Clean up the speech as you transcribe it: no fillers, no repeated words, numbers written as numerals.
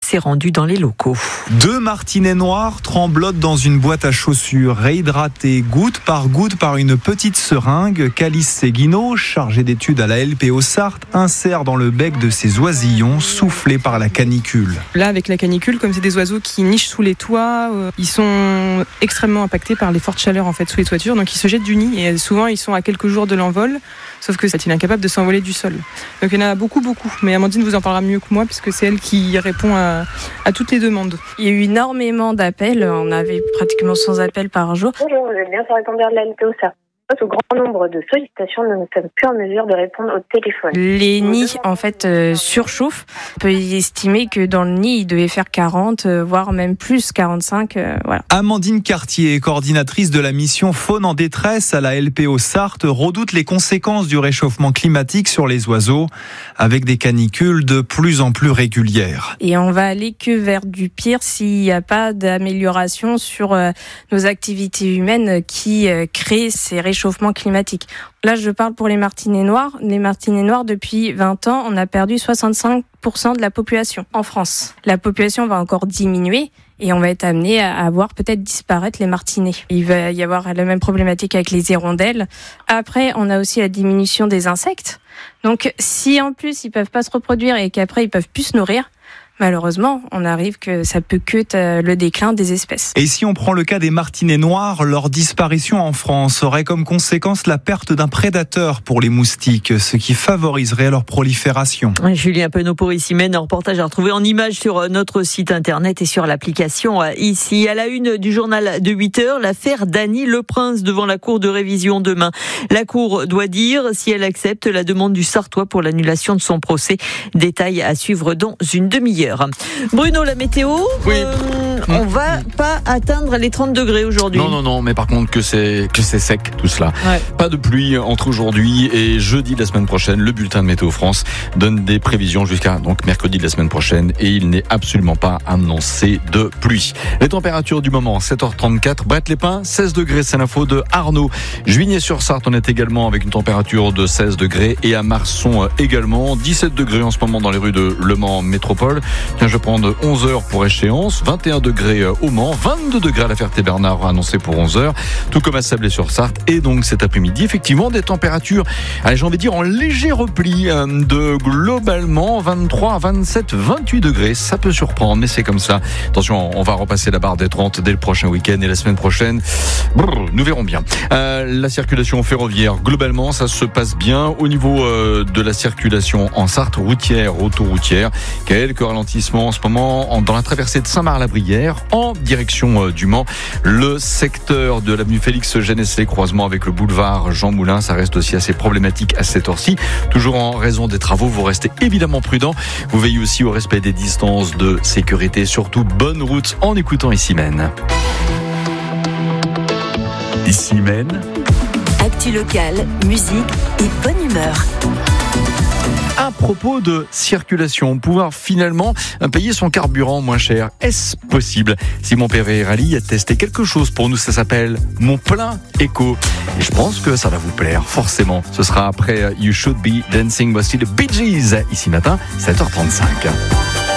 s'est rendu dans les locaux. 2 martinets noirs tremblotent dans une boîte à chaussures, réhydratés goutte par une petite seringue. Calice Seguino, chargé d'études à la LPO Sarthe, insère dans le bec de ces oisillons soufflés par la canicule. Là, avec la canicule, comme c'est des oiseaux qui nichent sous les toits, ils sont extrêmement impactés par les fortes chaleurs en fait, sous les toitures, donc ils se jettent du nid et souvent ils sont à quelques jours de l'envol, sauf que c'est incapable de s'envoler du sol. Donc il y en a beaucoup, mais Amandine vous en parlera mieux que moi puisque c'est elle qui répond à toutes les demandes. Il y a eu énormément d'appels, on avait pratiquement 100 appels par jour. Bonjour, vous êtes bien sur le répondeur de la LPO Sarthe. Au grand nombre de sollicitations, nous ne sommes plus en mesure de répondre au téléphone. Les nids, en fait, surchauffent. On peut y estimer que dans le nid, il devait faire 40, voire même plus, 45, voilà. Amandine Cartier, coordinatrice de la mission Faune en détresse à la LPO Sarthe, redoute les conséquences du réchauffement climatique sur les oiseaux, avec des canicules de plus en plus régulières. Et on va aller que vers du pire s'il n'y a pas d'amélioration sur nos activités humaines qui créent ces réchauffements climatique. Là, je parle pour les martinets noirs. Les martinets noirs, depuis 20 ans, on a perdu 65% de la population en France. La population va encore diminuer et on va être amené à voir peut-être disparaître les martinets. Il va y avoir la même problématique avec les hirondelles. Après, on a aussi la diminution des insectes. Donc, si en plus, ils peuvent pas se reproduire et qu'après, ils peuvent plus se nourrir, malheureusement, on arrive que ça peut que le déclin des espèces. Et si on prend le cas des martinets noirs, leur disparition en France aurait comme conséquence la perte d'un prédateur pour les moustiques, ce qui favoriserait leur prolifération. Julien Penaud pour Ici-Mène, un reportage à retrouver en images sur notre site internet et sur l'application Ici. À la une du journal de 8h, l'affaire Dany Leprince devant la Cour de révision demain. La Cour doit dire si elle accepte la demande du Sarthois pour l'annulation de son procès. Détail à suivre dans une demi-heure. Bruno, la météo, oui. On va pas atteindre les 30 degrés aujourd'hui. Non, mais par contre que c'est sec tout cela. Ouais. Pas de pluie entre aujourd'hui et jeudi de la semaine prochaine. Le bulletin de Météo France donne des prévisions jusqu'à donc mercredi de la semaine prochaine et il n'est absolument pas annoncé de pluie. Les températures du moment, 7h34, Brett-les-Pins, 16 degrés, c'est l'info de Arnaud. Juigné-sur-Sarthe, on est également avec une température de 16 degrés et à Marson également, 17 degrés en ce moment dans les rues de Le Mans Métropole. Tiens, je vais prendre 11h pour échéance, 21 degrés au Mans, 22 degrés à la Ferté-Bernard annoncé pour 11h, tout comme à Sablé-sur-Sarthe. Et donc cet après-midi, effectivement, des températures, j'ai envie de dire en léger repli de globalement 23, 27, 28 degrés. Ça peut surprendre, mais c'est comme ça. Attention, on va repasser la barre des 30 dès le prochain week-end et la semaine prochaine. Nous verrons bien. La circulation ferroviaire, globalement, ça se passe bien. Au niveau de la circulation en Sarthe, routière, autoroutière, quelques ralentissements en ce moment dans la traversée de Saint-Marc-la-Brière en direction du Mans. Le secteur de l'avenue Félix-Gennesley, croisement avec le boulevard Jean Moulin, ça reste aussi assez problématique à cette heure-ci. Toujours en raison des travaux, vous restez évidemment prudent. Vous veillez aussi au respect des distances de sécurité. Surtout, bonne route en écoutant Ici-Mène. Ici-Mène. Actu locale, musique et bonne humeur. À propos de circulation, pouvoir finalement payer son carburant moins cher. Est-ce possible? Simon Perret-Rally a testé quelque chose pour nous, ça s'appelle Mon Plein Éco. Et je pense que ça va vous plaire, forcément. Ce sera après You Should Be Dancing. Voici le Bee Gees, ici matin, 7h35.